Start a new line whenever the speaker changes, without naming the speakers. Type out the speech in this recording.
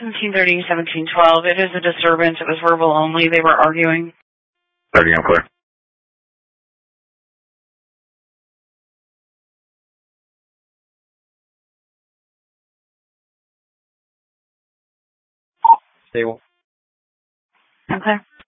17:30, 17:12. It is a disturbance. It was verbal only. They were arguing.
30, I'm clear.
Stable.
Okay.